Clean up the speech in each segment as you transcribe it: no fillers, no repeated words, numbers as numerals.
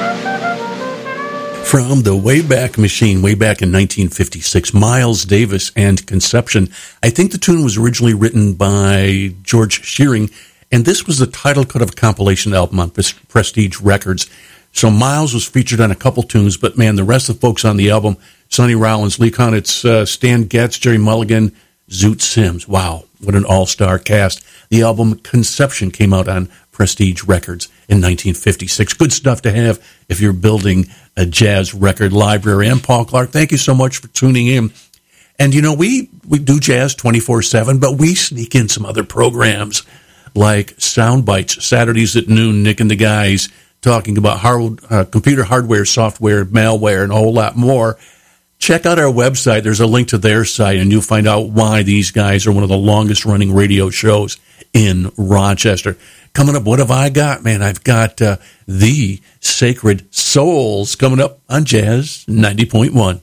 From the Wayback Machine, way back in 1956, Miles Davis and Conception. I think the tune was originally written by George Shearing, and this was the title cut of a compilation album on Prestige Records. So Miles was featured on a couple tunes, but man, the rest of the folks on the album, Sonny Rollins, Lee Konitz, Stan Getz, Jerry Mulligan, Zoot Sims. Wow, what an all-star cast. The album Conception came out on Prestige Records in 1956. Good stuff to have if you're building a jazz record library. I'm Paul Clark. Thank you so much for tuning in. And, you know, we do jazz 24/7, but we sneak in some other programs like Sound Bites, Saturdays at noon, Nick and the guys talking about computer hardware, software, malware, and a whole lot more. Check out our website. There's a link to their site, and you'll find out why these guys are one of the longest-running radio shows in Rochester. Coming up, what have I got? Man, I've got The Sacred Souls coming up on Jazz 90.1.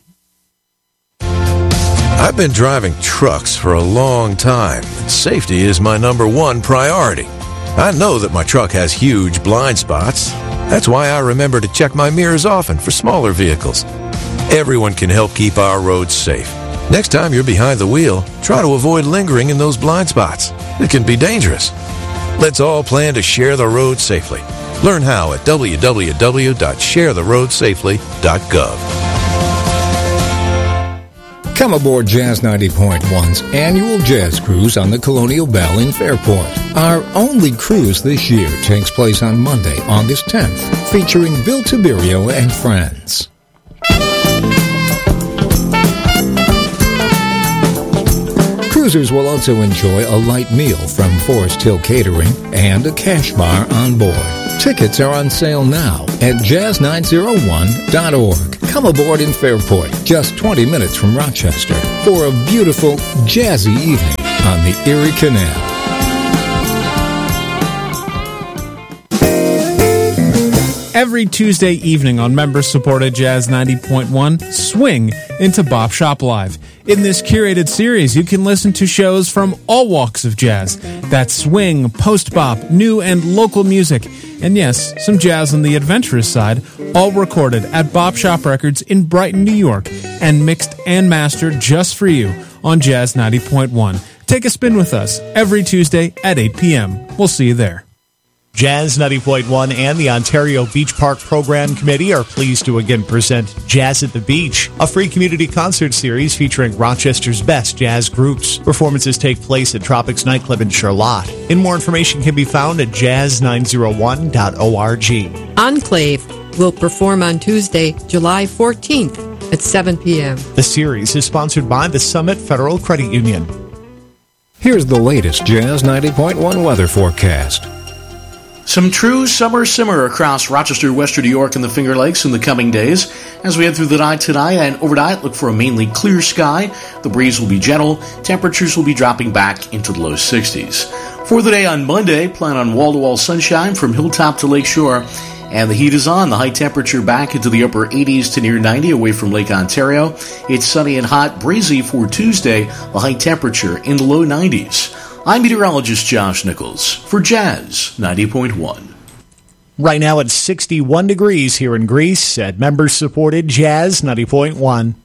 I've been driving trucks for a long time, and safety is my number one priority. I know that my truck has huge blind spots. That's why I remember to check my mirrors often for smaller vehicles. Everyone can help keep our roads safe. Next time you're behind the wheel, try to avoid lingering in those blind spots. It can be dangerous. Let's all plan to share the road safely. Learn how at www.sharetheroadsafely.gov. Come aboard Jazz 90.1's annual jazz cruise on the Colonial Belle in Fairport. Our only cruise this year takes place on Monday, August 10th, featuring Bill Tiberio and friends. Cruisers will also enjoy a light meal from Forest Hill Catering and a cash bar on board. Tickets are on sale now at jazz901.org. Come aboard in Fairport, just 20 minutes from Rochester, for a beautiful, jazzy evening on the Erie Canal. Every Tuesday evening on member-supported Jazz 90.1, swing into Bop Shop Live. In this curated series, you can listen to shows from all walks of jazz. That's swing, post-bop, new and local music, and yes, some jazz on the adventurous side, all recorded at Bop Shop Records in Brighton, New York, and mixed and mastered just for you on Jazz 90.1. Take a spin with us every Tuesday at 8 p.m. We'll see you there. Jazz 90.1 and the Ontario Beach Park Program Committee are pleased to again present Jazz at the Beach, a free community concert series featuring Rochester's best jazz groups. Performances take place at Tropics Nightclub in Charlotte. And more information can be found at jazz901.org. Enclave will perform on Tuesday, July 14th at 7 p.m. The series is sponsored by the Summit Federal Credit Union. Here's the latest Jazz 90.1 weather forecast. Some true summer simmer across Rochester, Western New York, and the Finger Lakes in the coming days. As we head through the night tonight and overnight, look for a mainly clear sky. The breeze will be gentle. Temperatures will be dropping back into the low 60s. For the day on Monday, plan on wall-to-wall sunshine from hilltop to lakeshore. And the heat is on. The high temperature back into the upper 80s to near 90 away from Lake Ontario. It's sunny and hot, breezy for Tuesday. The high temperature in the low 90s. I'm meteorologist Josh Nichols for Jazz 90.1. Right now it's 61 degrees here in Greece at member-supported Jazz 90.1.